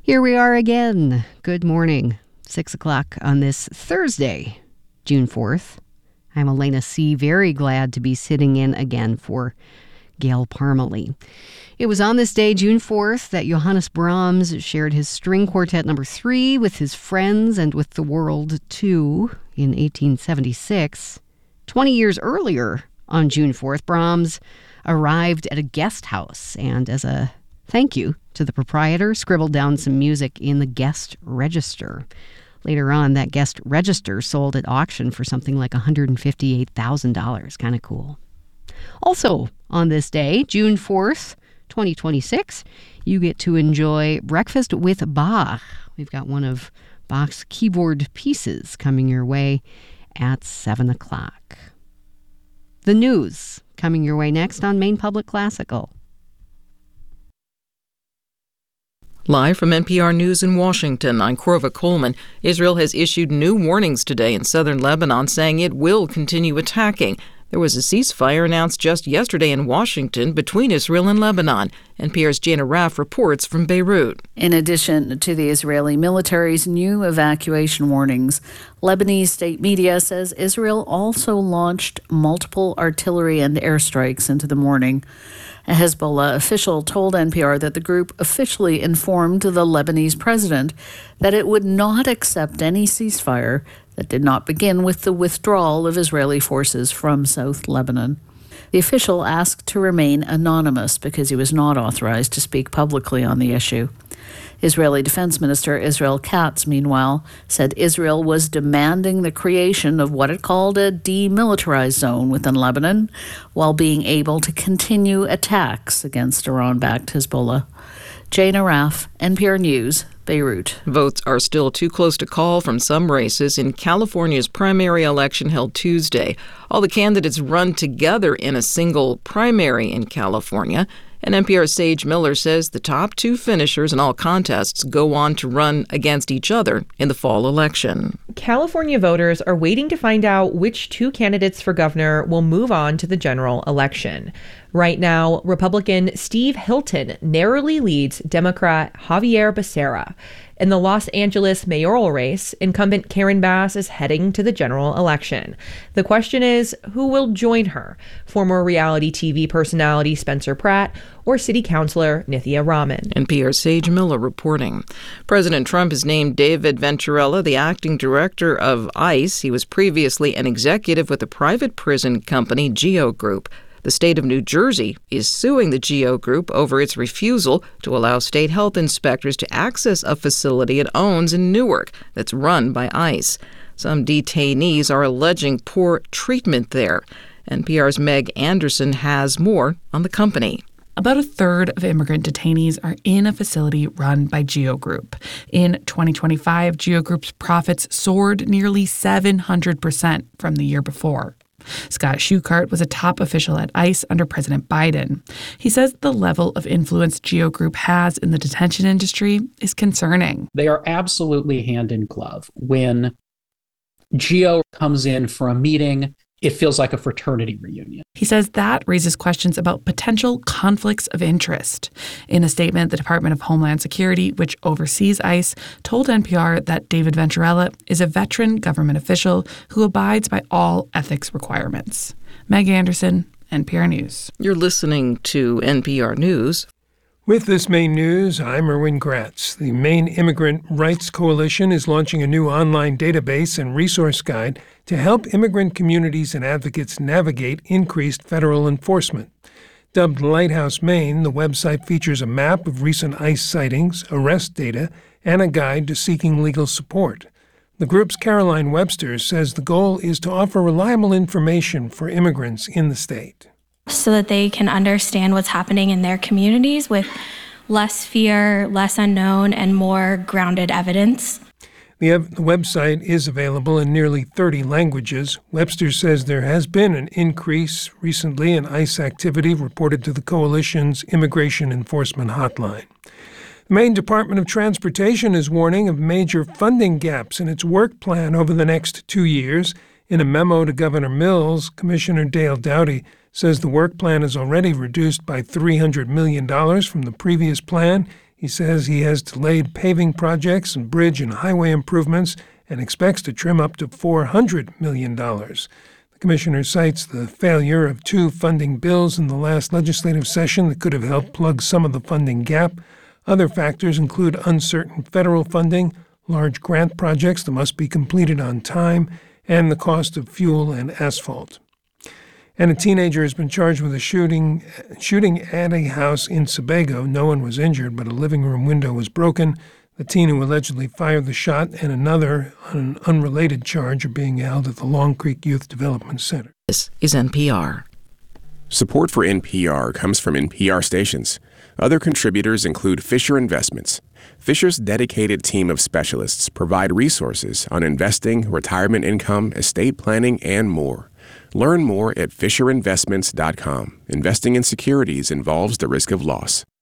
Here we are again. Good morning. 6 o'clock on this Thursday, June 4th. I'm Elena C., very glad to be sitting in again for Gail Parmalee. It was on this day, June 4th, that Johannes Brahms shared his String Quartet No. 3 with his friends and with the world, too, in 1876. 20 years earlier, on June 4th, Brahms arrived at a guest house and, as a thank you to the proprietor, scribbled down some music in the guest register. Later on, that guest register sold at auction for something like $158,000. Kind of cool. Also, on this day, June 4th, 2026, you get to enjoy Breakfast with Bach. We've got one of Bach's keyboard pieces coming your way at 7 o'clock. The news coming your way next on Maine Public Classical. Live from NPR News in Washington, I'm Korva Coleman. Israel has issued new warnings today in southern Lebanon, saying it will continue attacking. There was a ceasefire announced just yesterday in Washington between Israel and Lebanon. NPR's Jana Raff reports from Beirut. In addition to the Israeli military's new evacuation warnings, Lebanese state media says Israel also launched multiple artillery and airstrikes into the morning. A Hezbollah official told NPR that the group officially informed the Lebanese president that it would not accept any ceasefire that did not begin with the withdrawal of Israeli forces from South Lebanon. The official asked to remain anonymous because he was not authorized to speak publicly on the issue. Israeli Defense Minister Israel Katz, meanwhile, said Israel was demanding the creation of what it called a demilitarized zone within Lebanon, while being able to continue attacks against Iran-backed Hezbollah. Jana Raff, NPR News, Beirut. Votes are still too close to call from some races in California's primary election held Tuesday. All the candidates run together in a single primary in California. And NPR's Sage Miller says the top two finishers in all contests go on to run against each other in the fall election. California voters are waiting to find out which two candidates for governor will move on to the general election. Right now, Republican Steve Hilton narrowly leads Democrat Javier Becerra. In the Los Angeles mayoral race, incumbent Karen Bass is heading to the general election. The question is, who will join her? Former reality TV personality Spencer Pratt or City Councilor Nithya Raman? NPR's Sage Miller reporting. President Trump has named David Venturella the acting director of ICE. He was previously an executive with the private prison company GEO Group. The state of New Jersey is suing the GEO Group over its refusal to allow state health inspectors to access a facility it owns in Newark that's run by ICE. Some detainees are alleging poor treatment there. NPR's Meg Anderson has more on the company. About a third of immigrant detainees are in a facility run by GEO Group. In 2025, GEO Group's profits soared nearly 700% from the year before. Scott Schuchart was a top official at ICE under President Biden. He says the level of influence GEO Group has in the detention industry is concerning. They are absolutely hand in glove. When GEO comes in for a meeting, it feels like a fraternity reunion. He says that raises questions about potential conflicts of interest. In a statement, the Department of Homeland Security, which oversees ICE, told NPR that David Venturella is a veteran government official who abides by all ethics requirements. Meg Anderson, NPR News. You're listening to NPR News. With this Maine news, I'm Erwin Gratz. The Maine Immigrant Rights Coalition is launching a new online database and resource guide to help immigrant communities and advocates navigate increased federal enforcement. Dubbed Lighthouse Maine, the website features a map of recent ICE sightings, arrest data, and a guide to seeking legal support. The group's Caroline Webster says the goal is to offer reliable information for immigrants in the state, so that they can understand what's happening in their communities with less fear, less unknown, and more grounded evidence. The website is available in nearly 30 languages. Webster says there has been an increase recently in ICE activity reported to the coalition's Immigration Enforcement Hotline. The Maine Department of Transportation is warning of major funding gaps in its work plan over the next 2 years. In a memo to Governor Mills, Commissioner Dale Doughty says the work plan is already reduced by $300 million from the previous plan. He says he has delayed paving projects and bridge and highway improvements and expects to trim up to $400 million. The commissioner cites the failure of 2 funding bills in the last legislative session that could have helped plug some of the funding gap. Other factors include uncertain federal funding, large grant projects that must be completed on time, and the cost of fuel and asphalt. And a teenager has been charged with a shooting at a house in Sebago. No one was injured, but a living room window was broken. The teen who allegedly fired the shot and another on an unrelated charge are being held at the Long Creek Youth Development Center. This is NPR. Support for NPR comes from NPR stations. Other contributors include Fisher Investments. Fisher's dedicated team of specialists provide resources on investing, retirement income, estate planning, and more. Learn more at FisherInvestments.com. Investing in securities involves the risk of loss.